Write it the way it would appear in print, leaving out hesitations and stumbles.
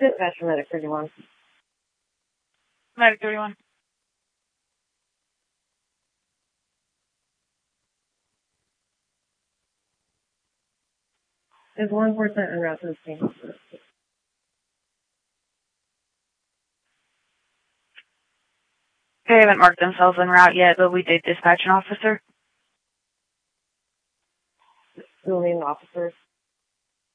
Dispatch for Medic 31. Medic 31. Is 1% en route to the scene? They haven't marked themselves en route yet, but we did dispatch an officer. We'll need an officer.